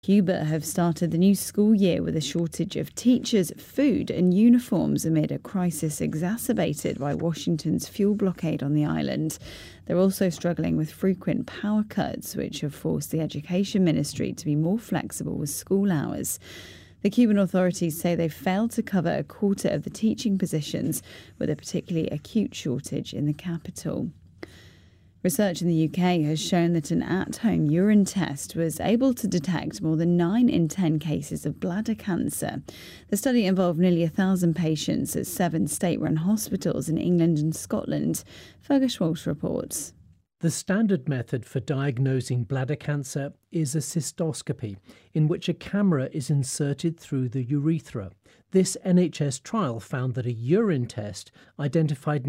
Cuba have started the new school year with a shortage of teachers, food and uniforms amid a crisis exacerbated by Washington's fuel blockade on the island. They're also struggling with frequent power cuts, which have forced the Education Ministry to be more flexible with school hours. The Cuban authorities say they've failed to cover a quarter of the teaching positions, with a particularly acute shortage in the capital. Research in the UK has shown that an at-home urine test was able to detect more than 9 in 10 cases of bladder cancer. The study involved nearly 1,000 patients at 7 state-run hospitals in England and Scotland. Fergus Walsh reports. The standard method for diagnosing bladder cancer is a cystoscopy, in which a camera is inserted through the urethra. This NHS trial found that a urine test identified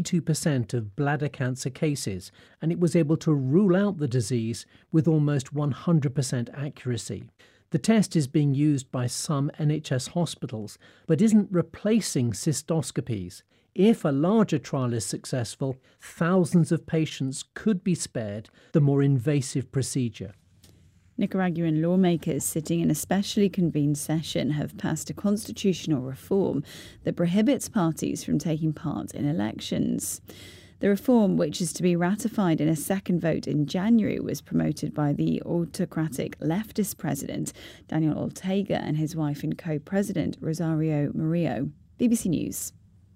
92% of bladder cancer cases, and it was able to rule out the disease with almost 100% accuracy. The test is being used by some NHS hospitals, but isn't replacing cystoscopies. If a larger trial is successful, thousands of patients could be spared the more invasive procedure. Nicaraguan lawmakers sitting in a specially convened session have passed a constitutional reform that prohibits parties from taking part in elections. The reform, which is to be ratified in a second vote in January, was promoted by the autocratic leftist president, Daniel Ortega, and his wife and co-president, Rosario Murillo. BBC News.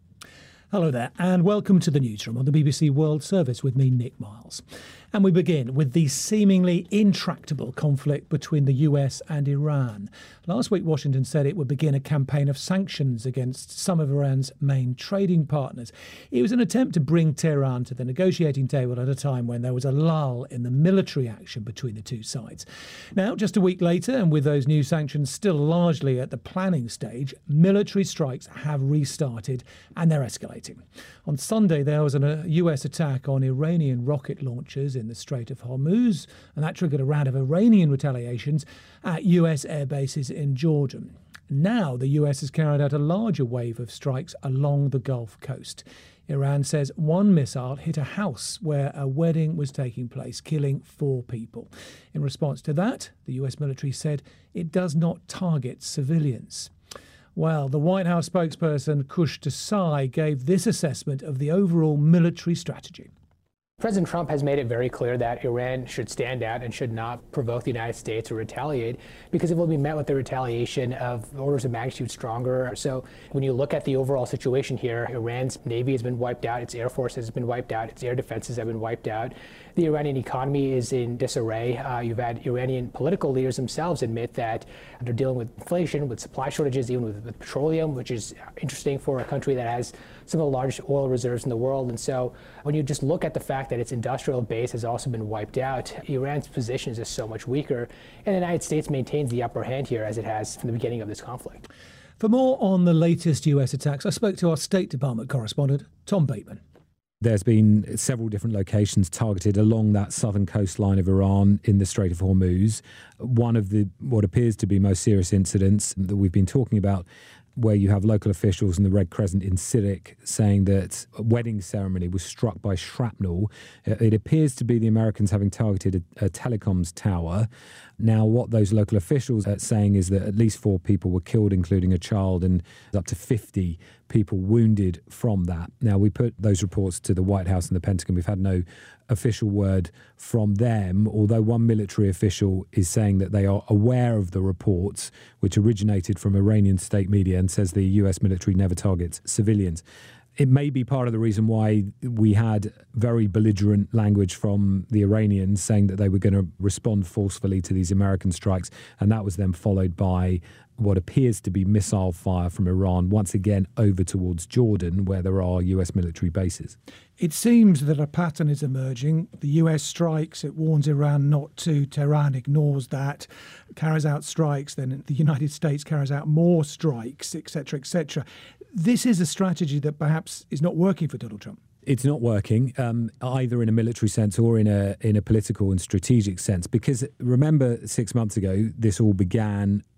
Hello there and welcome to the newsroom on the BBC World Service with me, Nick Miles. And we begin with the seemingly intractable conflict between the US and Iran. Last week, Washington said it would begin a campaign of sanctions against some of Iran's main trading partners. It was an attempt to bring Tehran to the negotiating table at a time when there was a lull in the military action between the two sides. Now, just a week later, and with those new sanctions still largely at the planning stage, military strikes have restarted and they're escalating. On Sunday, there was a US attack on Iranian rocket launchers in the Strait of Hormuz, and that triggered a round of Iranian retaliations at US air bases in Jordan. Now, the US has carried out a larger wave of strikes along the Gulf Coast. Iran says one missile hit a house where a wedding was taking place, killing 4 people. In response to that, the US military said it does not target civilians. Well, the White House spokesperson Kush Desai gave this assessment of the overall military strategy. President Trump has made it very clear that Iran should stand out and should not provoke the United States or retaliate, because it will be met with the retaliation of orders of magnitude stronger. So when you look at the overall situation here, Iran's Navy has been wiped out, its Air Force has been wiped out, its air defenses have been wiped out. The Iranian economy is in disarray. You've had Iranian political leaders themselves admit that they're dealing with inflation, with supply shortages, even with petroleum, which is interesting for a country that has some of the largest oil reserves in the world. And so when you just look at the fact that its industrial base has also been wiped out, Iran's position is just so much weaker. And the United States maintains the upper hand here, as it has from the beginning of this conflict. For more on the latest US attacks, I spoke to our State Department correspondent, Tom Bateman. There's been several different locations targeted along that southern coastline of Iran in the Strait of Hormuz. One of the what appears to be most serious incidents that we've been talking about, where you have local officials and the Red Crescent in Sirik saying that a wedding ceremony was struck by shrapnel. It appears to be the Americans having targeted a telecoms tower. Now, what those local officials are saying is that at least 4 people were killed, including a child, and up to 50 people wounded from that. Now, we put those reports to the White House and the Pentagon. We've had no official word from them, although one military official is saying that they are aware of the reports, which originated from Iranian state media, and says the US military never targets civilians. It may be part of the reason why we had very belligerent language from the Iranians saying that they were going to respond forcefully to these American strikes, and that was then followed by what appears to be missile fire from Iran, once again over towards Jordan, where there are US military bases. It seems that a pattern is emerging. The US strikes, it warns Iran not to. Tehran ignores that, carries out strikes, then the United States carries out more strikes, etc., etc. This is a strategy that perhaps is not working for Donald Trump. It's not working, either in a military sense or in a political and strategic sense, because remember 6 months ago, this all began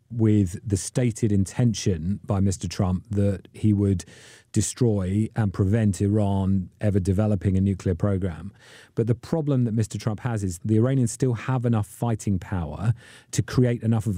with the stated intention by Mr. Trump that he would destroy and prevent Iran ever developing a nuclear program. But the problem that Mr. Trump has is the Iranians still have enough fighting power to create enough of